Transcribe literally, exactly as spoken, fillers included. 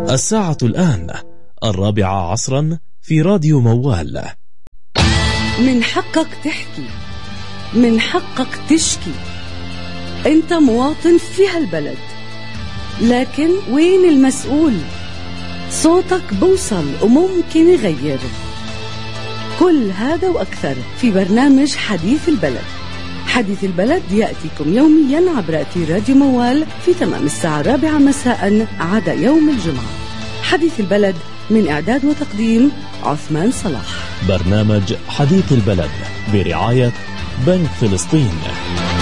الساعة الآن الرابعة عصرا في راديو موال. من حقك تحكي، من حقك تشكي، انت مواطن في هالبلد، لكن وين المسؤول؟ صوتك بوصل وممكن يغير. كل هذا وأكثر في برنامج حديث البلد. حديث البلد يأتيكم يوميا عبر أثير راديو موال في تمام الساعة الرابعة مساء عدا يوم الجمعة. حديث البلد من إعداد وتقديم عثمان صلاح. برنامج حديث البلد برعاية بنك فلسطين.